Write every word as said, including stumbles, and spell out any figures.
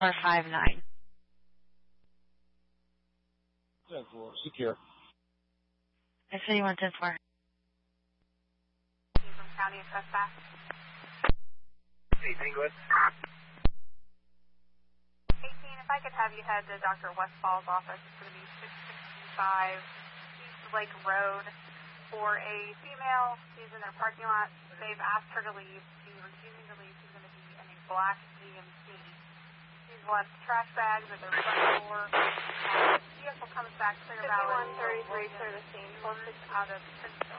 Or five nine. ten four, secure. I said you want ten four. From County and Trespass. Hey, Penguin. eighteen, if I could have you head to Doctor Westfall's office, it's going to be six sixty-five East Lake Road for a female. She's in their parking lot. They've asked her to leave. She's refusing to leave. She's going to be in a black G M C. She's left trash bags at their front door. And the vehicle comes back Clear Valley. fifty-one thirty-three, clear the scene. Closest out of Prince